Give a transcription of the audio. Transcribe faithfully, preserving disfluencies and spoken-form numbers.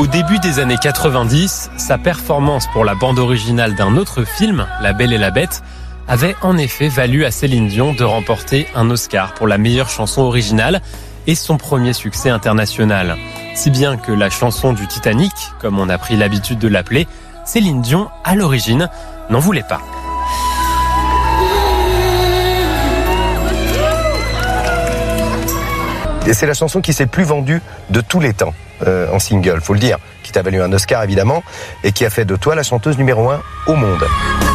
Au début des années quatre-vingt-dix, sa performance pour la bande originale d'un autre film, La Belle et la Bête, avait en effet valu à Céline Dion de remporter un Oscar pour la meilleure chanson originale et son premier succès international. Si bien que la chanson du Titanic, comme on a pris l'habitude de l'appeler, Céline Dion, à l'origine, n'en voulait pas. Et c'est la chanson qui s'est plus vendue de tous les temps euh, en single, faut le dire, qui t'a valu un Oscar évidemment, et qui a fait de toi la chanteuse numéro un au monde.